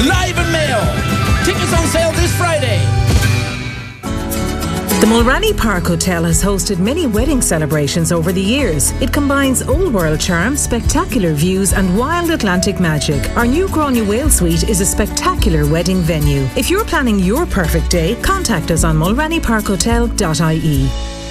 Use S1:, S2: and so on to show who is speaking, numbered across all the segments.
S1: live in Mayo. Tickets on sale this Friday.
S2: The Mulranny Park Hotel has hosted many wedding celebrations over the years. It combines old world charm, spectacular views and wild Atlantic magic. Our new Gráinne Whale Suite is a spectacular wedding venue. If you're planning your perfect day, contact us on mulrannyparkhotel.ie.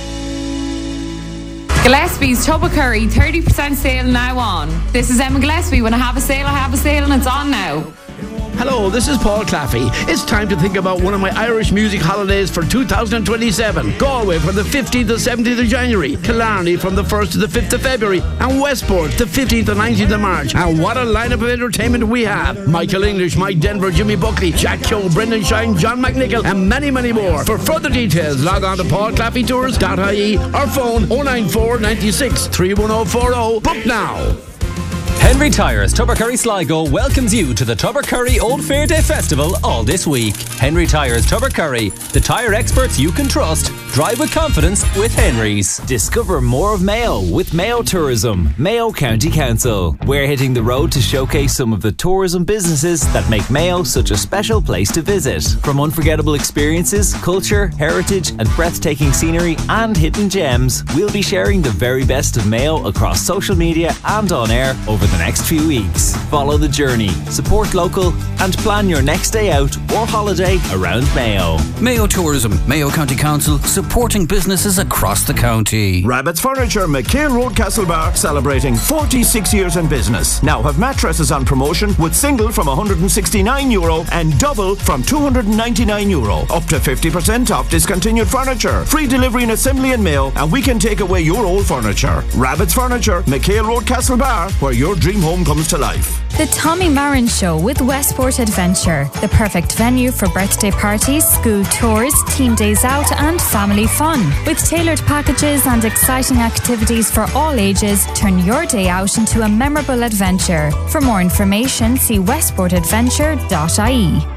S3: Gillespie's Tubbercurry 30% sale now on. This is Emma Gillespie. When I have a sale and it's on now.
S1: Hello, this is Paul Claffey. It's time to think about one of my Irish music holidays for 2027. Galway from the 15th to 17th of January, Killarney from the 1st to the 5th of February, and Westport the 15th to 19th of March. And what a lineup of entertainment we have. Michael English, Mike Denver, Jimmy Buckley, Jack Keogh, Brendan Shine, John McNichol, and many, many more. For further details, log on to paulclaffeytours.ie or phone 094 96 31040. Book now.
S4: Henry Tyres Tubbercurry Sligo welcomes you to the Tubbercurry Old Fair Day Festival all this week. Henry Tyres Tubbercurry, the tyre experts you can trust. Drive with confidence with Henry's.
S5: Discover more of Mayo with Mayo Tourism, Mayo County Council. We're hitting the road to showcase some of the tourism businesses that make Mayo such a special place to visit. From unforgettable experiences, culture, heritage and breathtaking scenery and hidden gems, we'll be sharing the very best of Mayo across social media and on air over the next few weeks. Follow the journey, support local and plan your next day out or holiday around Mayo.
S6: Mayo Tourism, Mayo County Council, supporting businesses across the county.
S7: Rabbit's Furniture, McHale Road, Castlebar, celebrating 46 years in business. Now have mattresses on promotion with single from €169 and double from €299. Up to 50% off discontinued furniture. Free delivery and assembly in Mayo, and we can take away your old furniture. Rabbit's Furniture, McHale Road, Castlebar, where your dream home comes to life.
S8: The Tommy Marin Show with Westport Adventure, the perfect venue for birthday parties, school tours, team days out and family fun. With tailored packages and exciting activities for all ages, turn your day out into a memorable adventure. For more information, see westportadventure.ie.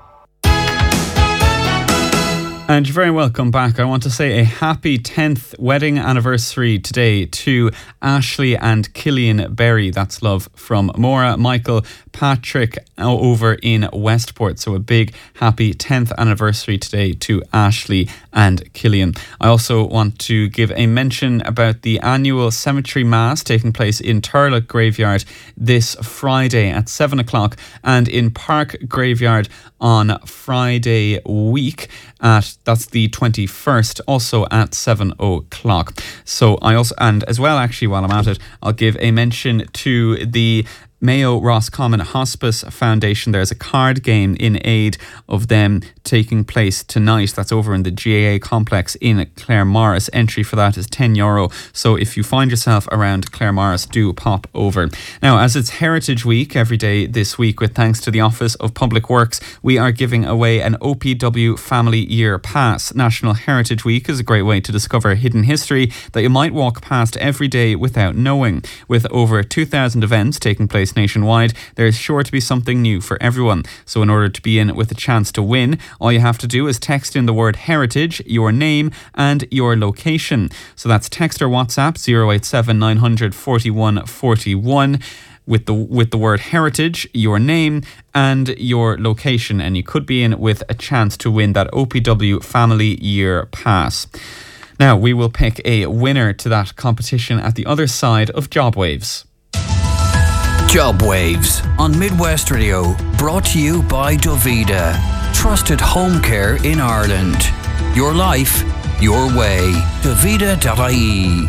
S9: And you're very welcome back. I want to say a happy 10th wedding anniversary today to Ashley and Killian Berry. That's love from Maura, Michael, Patrick over in Westport. So a big happy 10th anniversary today to Ashley and Killian. I also want to give a mention about the annual cemetery mass taking place in Turlough Graveyard this Friday at 7 o'clock and in Park Graveyard on Friday week that's the 21st, also at 7 o'clock. So I also, and as well actually while I'm at it, I'll give a mention to the Mayo Roscommon Hospice Foundation. There's a card game in aid of them taking place tonight. That's over in the GAA complex in Claremorris. Entry for that is €10. So if you find yourself around Claremorris, do pop over. Now, as it's Heritage Week every day this week, with thanks to the Office of Public Works, we are giving away an OPW Family Year Pass. National Heritage Week is a great way to discover hidden history that you might walk past every day without knowing. With over 2,000 events taking place nationwide, there is sure to be something new for everyone. So in order to be in with a chance to win, all you have to do is text in the word heritage, your name and your location. So that's text or WhatsApp 087 900 41 41 with the word heritage, your name and your location, and you could be in with a chance to win that OPW Family Year Pass. Now we will pick a winner to that competition at the other side of Job Waves.
S6: Job Waves on Midwest Radio, brought to you by Dovida, trusted home care in Ireland. Your life, your way. Dovida.ie.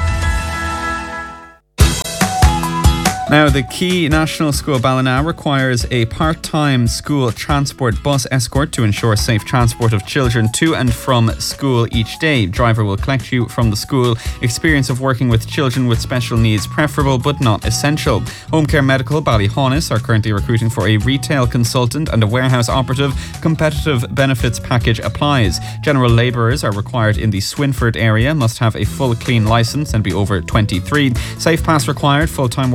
S9: Now, the Key National School Ballina requires a part-time school transport bus escort to ensure safe transport of children to and from school each day. Driver will collect you from the school. Experience of working with children with special needs preferable but not essential. Home Care Medical Ballyhaunis are currently recruiting for a retail consultant and a warehouse operative. Competitive benefits package applies. General labourers are required in the Swinford area, must have a full clean licence and be over 23. Safe pass required, full-time work and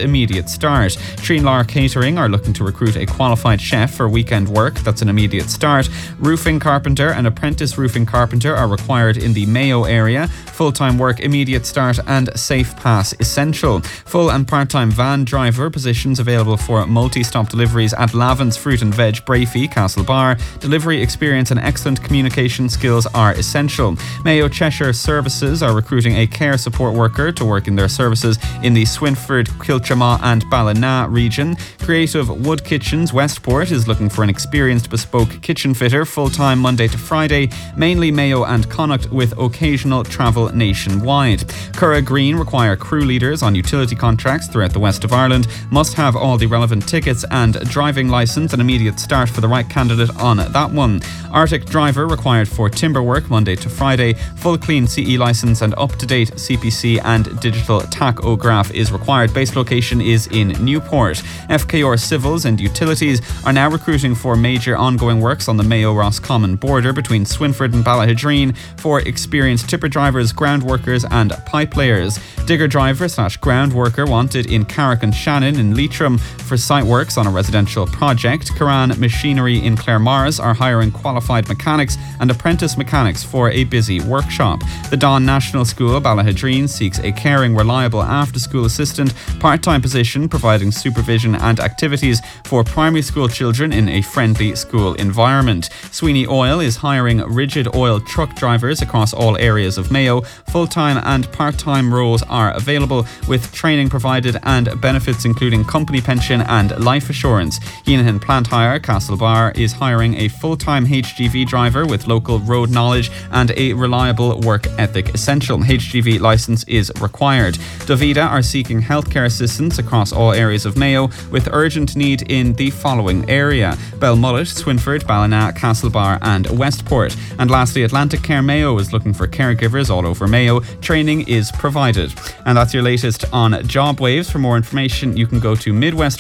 S9: immediate start. Treenlar Catering are looking to recruit a qualified chef for weekend work. That's an immediate start. Roofing carpenter and apprentice roofing carpenter are required in the Mayo area. Full-time work, immediate start, and safe pass essential. Full and part-time van driver positions available for multi-stop deliveries at Lavin's Fruit and Veg, Brafey, Castlebar. Delivery experience and excellent communication skills are essential. Mayo Cheshire Services are recruiting a care support worker to work in their services in the Swinford, Kilchama and Ballina region. Creative Wood Kitchens Westport is looking for an experienced bespoke kitchen fitter, full-time Monday to Friday, mainly Mayo and Connacht with occasional travel nationwide. Curragh Green require crew leaders on utility contracts throughout the west of Ireland, must have all the relevant tickets and driving licence, an immediate start for the right candidate on that one. Arctic driver required for timber work Monday to Friday, full clean CE licence and up-to-date CPC and digital tachograph is required. Base location is in Newport. FKR Civils and Utilities are now recruiting for major ongoing works on the Mayo-Roscommon border between Swinford and Ballahadreen for experienced tipper drivers, ground workers and pipe layers. Digger driver / ground worker wanted in Carrick and Shannon in Leitrim for site works on a residential project. Karan Machinery in Claremars are hiring qualified mechanics and apprentice mechanics for a busy workshop. The Don National School, Ballahadreen, seeks a caring, reliable after-school assistant, part-time position providing supervision and activities for primary school children in a friendly school environment. Sweeney Oil is hiring rigid oil truck drivers across all areas of Mayo. Full-time and part-time roles are available with training provided and benefits including company pension and life assurance. Heenahan Plant Hire, Castlebar, is hiring a full-time HGV driver with local road knowledge and a reliable work ethic essential. HGV licence is required. Davida are seeking healthcare assistance across all areas of Mayo with urgent need in the following area: Belmullet, Swinford, Ballina, Castlebar and Westport. And lastly, Atlantic Care Mayo is looking for caregivers all over Mayo. Training is provided. And that's your latest on Job Waves. For more information, you can go to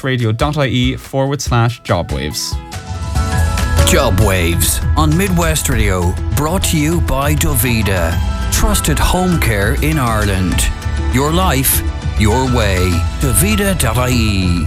S9: midwestradio.ie/jobwaves.
S6: Job Waves on Midwest Radio, brought to you by Davida. Trusted home care in Ireland. Your life, your way. Davida.ie.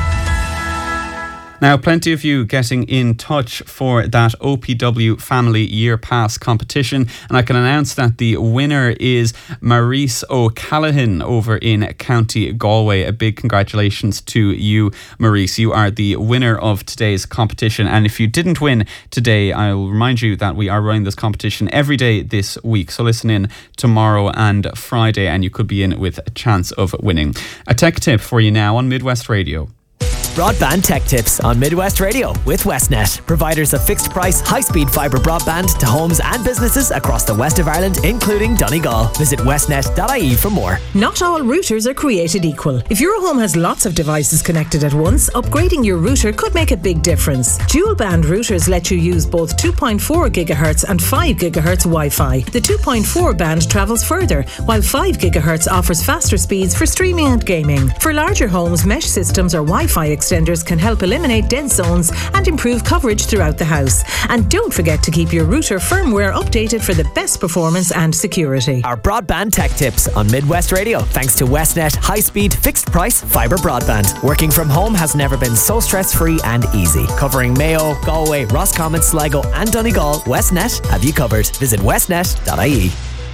S9: Now, plenty of you getting in touch for that OPW Family Year Pass competition, and I can announce that the winner is Maurice O'Callaghan over in County Galway. A big congratulations to you, Maurice. You are the winner of today's competition, and if you didn't win today, I'll remind you that we are running this competition every day this week, so listen in tomorrow and Friday and you could be in with a chance of winning. A tech tip for you now on Midwest Radio.
S10: Broadband Tech Tips on Midwest Radio with Westnet, providers of fixed price, high-speed fibre broadband to homes and businesses across the west of Ireland, including Donegal. Visit westnet.ie for more.
S2: Not all routers are created equal. If your home has lots of devices connected at once, upgrading your router could make a big difference. Dual band routers let you use both 2.4 GHz and 5 GHz Wi-Fi. The 2.4 band travels further, while 5 GHz offers faster speeds for streaming and gaming. For larger homes, mesh systems or Wi-Fi extenders can help eliminate dead zones and improve coverage throughout the house. And don't forget to keep your router firmware updated for the best performance and security.
S10: Our Broadband Tech Tips on Midwest Radio, thanks to Westnet high-speed, fixed-price fibre broadband. Working from home has never been so stress-free and easy. Covering Mayo, Galway, Roscommon, Sligo and Donegal, Westnet have you covered. Visit westnet.ie.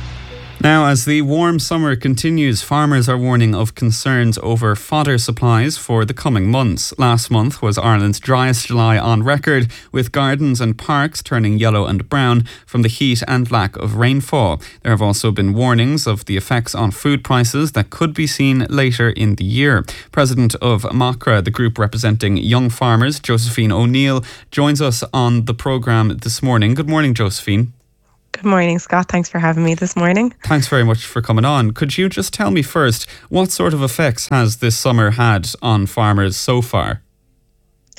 S9: Now, as the warm summer continues, farmers are warning of concerns over fodder supplies for the coming months. Last month was Ireland's driest July on record, with gardens and parks turning yellow and brown from the heat and lack of rainfall. There have also been warnings of the effects on food prices that could be seen later in the year. President of MACRA, the group representing young farmers, Josephine O'Neill, joins us on the programme this morning. Good morning, Josephine.
S11: Good morning, Scott. Thanks for having me this morning.
S9: Thanks very much for coming on. Could you just tell me first, what sort of effects has this summer had on farmers so far?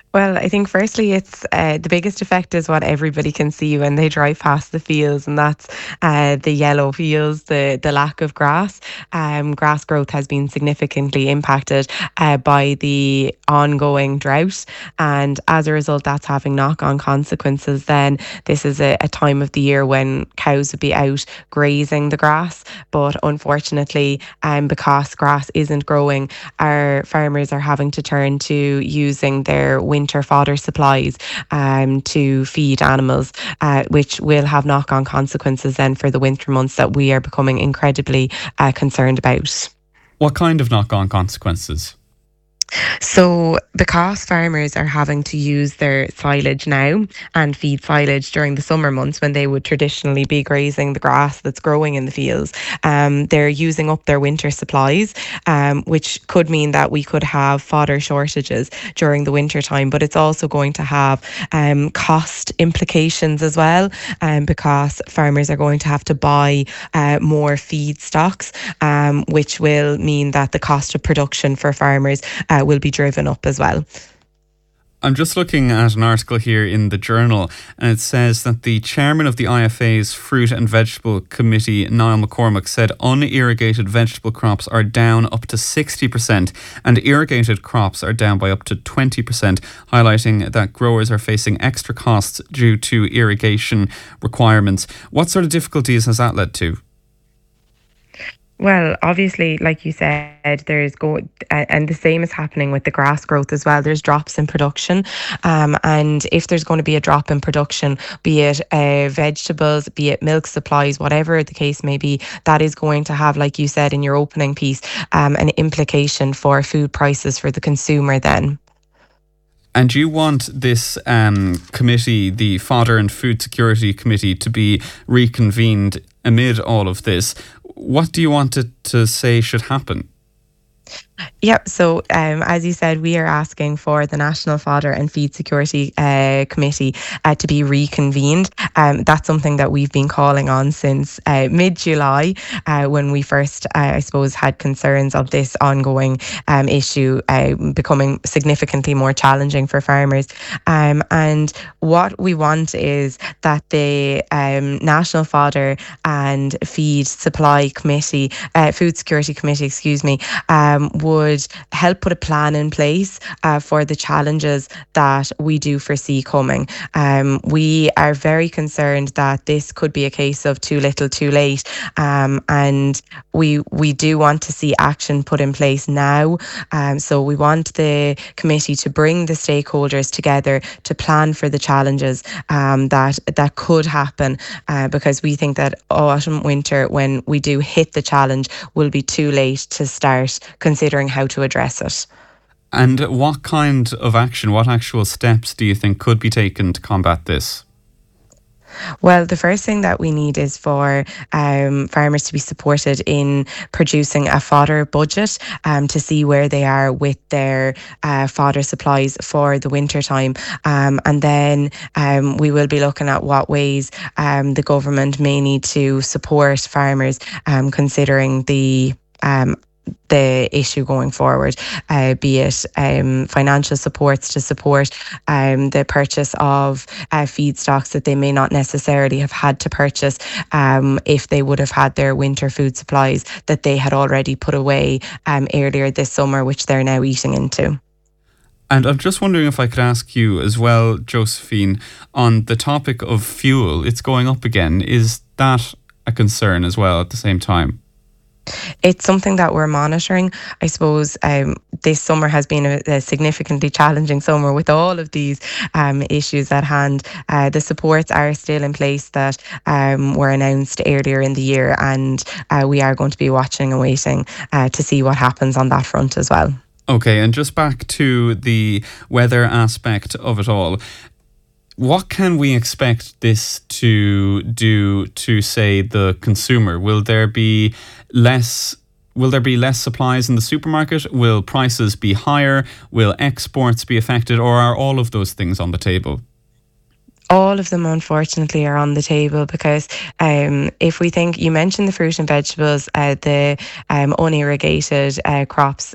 S11: Well, I think firstly, it's the biggest effect is what everybody can see when they drive past the fields, and that's the yellow fields, the lack of grass. Grass growth has been significantly impacted by the ongoing drought, and as a result, that's having knock-on consequences. Then this is a time of the year when cows would be out grazing the grass, but unfortunately, because grass isn't growing, our farmers are having to turn to using their winter fodder supplies to feed animals, which will have knock-on consequences then for the winter months that we are becoming incredibly concerned about.
S9: What kind of knock-on consequences?
S11: So because farmers are having to use their silage now and feed silage during the summer months when they would traditionally be grazing the grass that's growing in the fields, they're using up their winter supplies, which could mean that we could have fodder shortages during the winter time. But it's also going to have cost implications as well, because farmers are going to have to buy more feedstocks, which will mean that the cost of production for farmers will be driven up as well.
S9: I'm just looking at an article here in the Journal, and it says that the chairman of the IFA's Fruit and Vegetable Committee, Niall McCormick, said unirrigated vegetable crops are down up to 60% and irrigated crops are down by up to 20%, highlighting that growers are facing extra costs due to irrigation requirements. What sort of difficulties has that led to?
S11: Well, obviously, like you said, and the same is happening with the grass growth as well. There's drops in production, and if there's going to be a drop in production, be it vegetables, be it milk supplies, whatever the case may be, that is going to have, like you said in your opening piece, an implication for food prices for the consumer then.
S9: And you want this committee, the Fodder and Food Security Committee, to be reconvened amid all of this. What do you want it to say should happen?
S11: Yep. So, as you said, we are asking for the National Fodder and Feed Security Committee to be reconvened. That's something that we've been calling on since mid-July, when we first, I suppose, had concerns of this ongoing issue becoming significantly more challenging for farmers. And what we want is that the National Fodder and Feed Supply Committee, Food Security Committee, would help put a plan in place for the challenges that we do foresee coming. We are very concerned that this could be a case of too little, too late, and we do want to see action put in place now. So we want the committee to bring the stakeholders together to plan for the challenges that could happen, because we think that autumn, winter, when we do hit the challenge, will be too late to start considering how to address it.
S9: And what kind of action, what actual steps do you think could be taken to combat this?
S11: Well, the first thing that we need is for farmers to be supported in producing a fodder budget to see where they are with their fodder supplies for the winter time. And then we will be looking at what ways the government may need to support farmers, considering the issue going forward, be it financial supports to support the purchase of feedstocks that they may not necessarily have had to purchase if they would have had their winter food supplies that they had already put away earlier this summer, which they're now eating into.
S9: And I'm just wondering if I could ask you as well, Josephine, on the topic of fuel. It's going up again. Is that a concern as well at the same time?
S11: It's something that we're monitoring. I suppose this summer has been a significantly challenging summer with all of these issues at hand. The supports are still in place that were announced earlier in the year, and we are going to be watching and waiting to see what happens on that front as well.
S9: Okay, and just back to the weather aspect of it all. What can we expect this to do to, say, the consumer? Will there be less supplies in the supermarket? Will prices be higher? Will exports be affected? Or are all of those things on the table?
S11: All of them, unfortunately, are on the table, because if we think, you mentioned the fruit and vegetables, the unirrigated crops